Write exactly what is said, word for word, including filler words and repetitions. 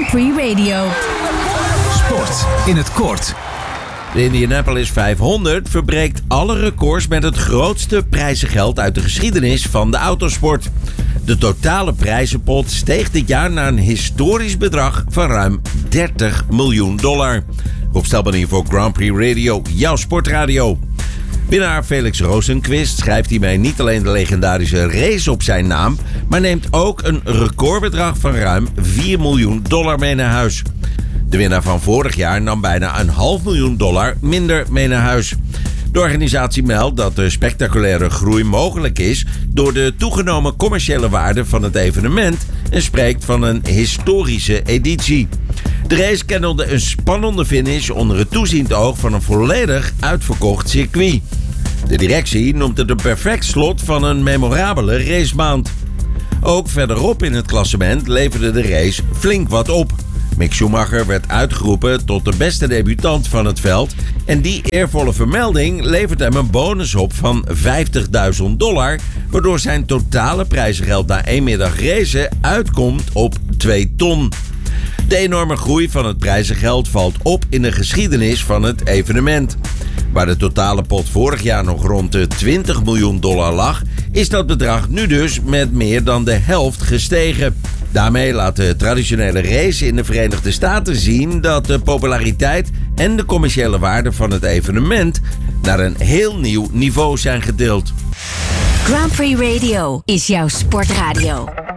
Prix Radio. Sport in het kort. De Indianapolis vijfhonderd verbreekt alle records met het grootste prijzengeld uit de geschiedenis van de autosport. De totale prijzenpot steeg dit jaar naar een historisch bedrag van ruim dertig miljoen dollar. Rob Stelman hier voor Grand Prix Radio, jouw sportradio. Winnaar Felix Rosenqvist schrijft hiermee niet alleen de legendarische race op zijn naam, maar neemt ook een recordbedrag van ruim vier miljoen dollar mee naar huis. De winnaar van vorig jaar nam bijna een half miljoen dollar minder mee naar huis. De organisatie meldt dat de spectaculaire groei mogelijk is door de toegenomen commerciële waarde van het evenement en spreekt van een historische editie. De race kennelde een spannende finish onder het toeziend oog van een volledig uitverkocht circuit. De directie noemt het een perfect slot van een memorabele racemaand. Ook verderop in het klassement leverde de race flink wat op. Mick Schumacher werd uitgeroepen tot de beste debutant van het veld en die eervolle vermelding levert hem een bonus op van vijftigduizend dollar, waardoor zijn totale prijzengeld na één middag racen uitkomt op twee ton. De enorme groei van het prijzengeld valt op in de geschiedenis van het evenement. Waar de totale pot vorig jaar nog rond de twintig miljoen dollar lag, is dat bedrag nu dus met meer dan de helft gestegen. Daarmee laat de traditionele race in de Verenigde Staten zien dat de populariteit en de commerciële waarde van het evenement naar een heel nieuw niveau zijn getild. Grand Prix Radio is jouw sportradio.